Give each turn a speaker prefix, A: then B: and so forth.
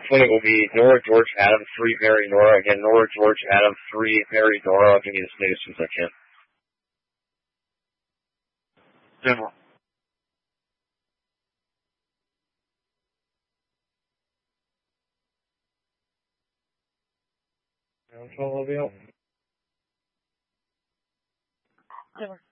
A: one it will be Nora, George, Adam, 3, Mary, Nora. Again, Nora, George, Adam, 3, Mary, Nora. I'll give you as many as soon as I can.
B: General.
A: Control, Olivia.
C: General.